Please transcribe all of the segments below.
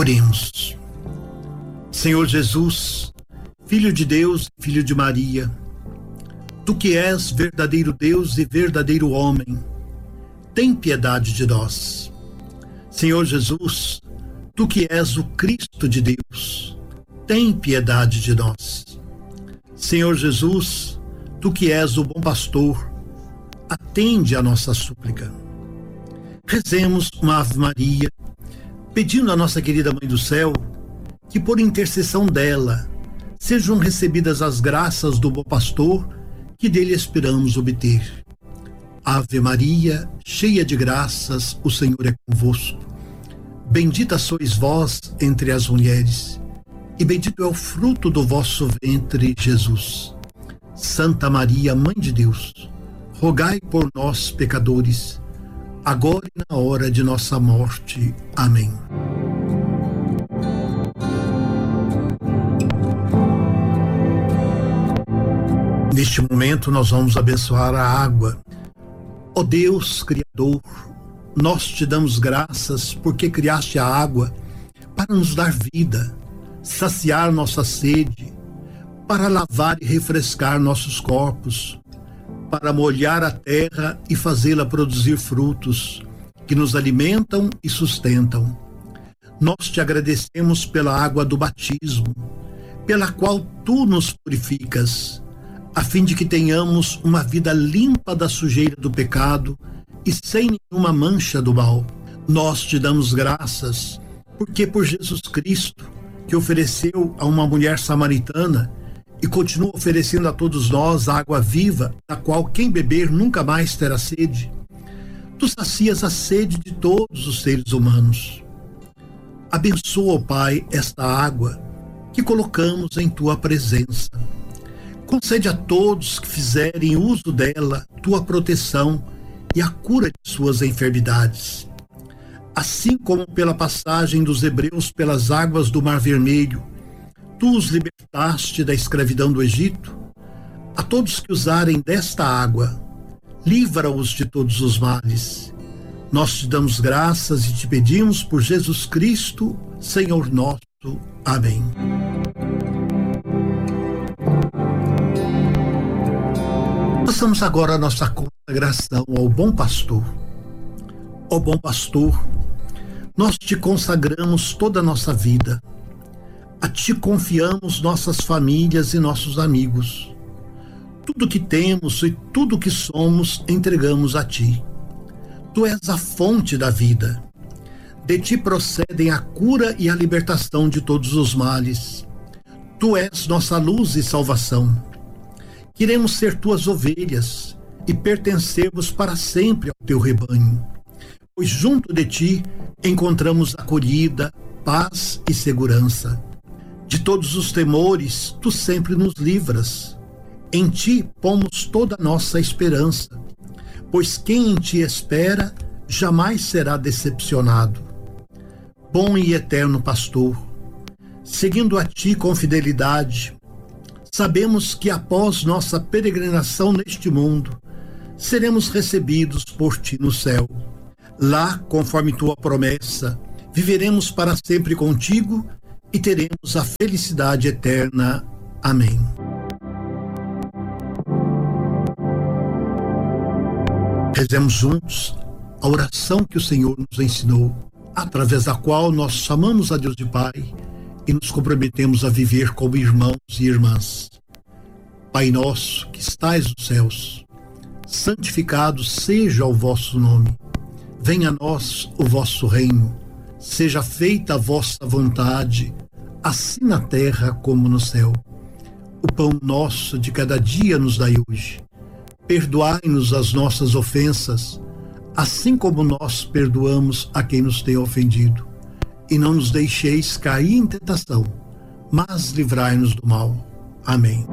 Oremos. Senhor Jesus, Filho de Deus, Filho de Maria, Tu que és verdadeiro Deus e verdadeiro homem, tem piedade de nós. Senhor Jesus, Tu que és o Cristo de Deus, tem piedade de nós. Senhor Jesus, Tu que és o bom pastor, atende a nossa súplica. Rezemos uma Ave Maria, pedindo à nossa querida Mãe do Céu que, por intercessão dela, sejam recebidas as graças do bom pastor que dele esperamos obter. Ave Maria, cheia de graças, o Senhor é convosco. Bendita sois vós entre as mulheres, e bendito é o fruto do vosso ventre, Jesus. Santa Maria, Mãe de Deus, rogai por nós, pecadores, agora e na hora de nossa morte. Amém. Neste momento nós vamos abençoar a água. Ó Deus Criador, nós te damos graças porque criaste a água para nos dar vida, saciar nossa sede, para lavar e refrescar nossos corpos, para molhar a terra e fazê-la produzir frutos que nos alimentam e sustentam. Nós te agradecemos pela água do batismo, pela qual tu nos purificas, a fim de que tenhamos uma vida limpa da sujeira do pecado e sem nenhuma mancha do mal. Nós te damos graças, porque por Jesus Cristo, que ofereceu a uma mulher samaritana e continua oferecendo a todos nós a água viva, da qual quem beber nunca mais terá sede, tu sacias a sede de todos os seres humanos. Abençoa, ó Pai, esta água que colocamos em tua presença. Concede a todos que fizerem uso dela tua proteção e a cura de suas enfermidades. Assim como pela passagem dos hebreus pelas águas do Mar Vermelho, tu os libertaste da escravidão do Egito, a todos que usarem desta água, livra-os de todos os males. Nós te damos graças e te pedimos por Jesus Cristo, Senhor nosso. Amém. Passamos agora a nossa consagração ao bom pastor. Ó bom pastor, nós te consagramos toda a nossa vida. A ti confiamos nossas famílias e nossos amigos. Tudo que temos e tudo que somos entregamos a ti. Tu és a fonte da vida. De ti procedem a cura e a libertação de todos os males. Tu és nossa luz e salvação. Queremos ser tuas ovelhas e pertencermos para sempre ao teu rebanho, pois junto de ti encontramos acolhida, paz e segurança. De todos os temores, tu sempre nos livras. Em ti pomos toda a nossa esperança, pois quem em ti espera jamais será decepcionado. Bom e eterno pastor, seguindo a ti com fidelidade, sabemos que após nossa peregrinação neste mundo, seremos recebidos por ti no céu. Lá, conforme tua promessa, viveremos para sempre contigo e teremos a felicidade eterna. Amém. Rezemos juntos a oração que o Senhor nos ensinou, através da qual nós chamamos a Deus de Pai e nos comprometemos a viver como irmãos e irmãs. Pai nosso que estais nos céus, santificado seja o vosso nome. Venha a nós o vosso reino. Seja feita a vossa vontade, assim na terra como no céu. O pão nosso de cada dia nos dai hoje. Perdoai-nos as nossas ofensas, assim como nós perdoamos a quem nos tem ofendido. E não nos deixeis cair em tentação, mas livrai-nos do mal. Amém.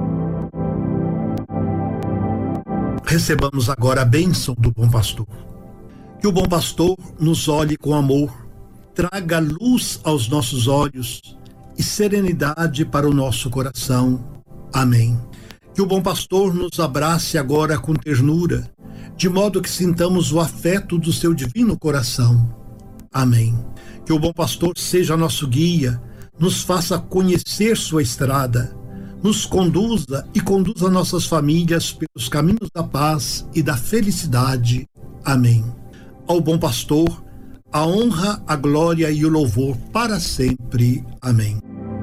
Recebamos agora a bênção do bom pastor. Que o bom pastor nos olhe com amor, traga luz aos nossos olhos e serenidade para o nosso coração. Amém. Que o bom pastor nos abrace agora com ternura, de modo que sintamos o afeto do seu divino coração. Amém. Que o bom pastor seja nosso guia, nos faça conhecer sua estrada, nos conduza e conduza nossas famílias pelos caminhos da paz e da felicidade. Amém. Ao bom pastor, a honra, a glória e o louvor para sempre. Amém.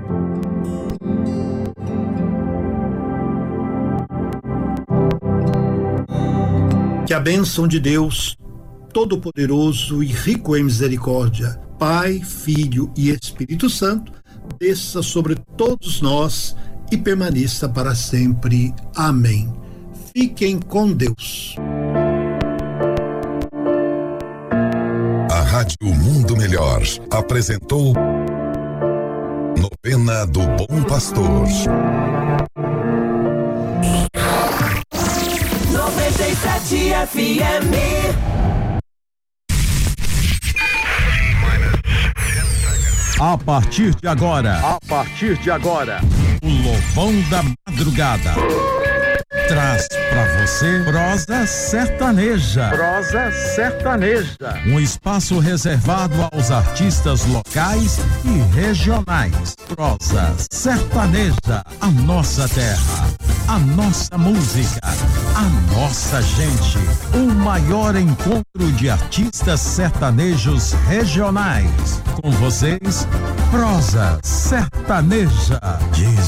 Que a bênção de Deus, Todo-Poderoso e rico em misericórdia, Pai, Filho e Espírito Santo, desça sobre todos nós e permaneça para sempre. Amém. Fiquem com Deus. A Rádio Mundo Melhor apresentou Novena do Bom Pastor. 97 FM. A partir de agora, o Lobão da Madrugada traz pra você prosa sertaneja. Um espaço reservado aos artistas locais e regionais. Prosa sertaneja, a nossa terra, a nossa música, a nossa gente. O maior encontro de artistas sertanejos regionais. Com vocês, prosa sertaneja. Diz